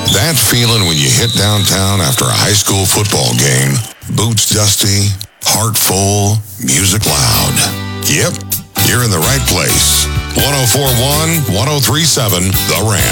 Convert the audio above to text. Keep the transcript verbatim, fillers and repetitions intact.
That feeling when you hit downtown after a high school football game, boots dusty, heart full, music loud. Yep, you're in the right place. one oh four point one, one oh three point seven, The Ram.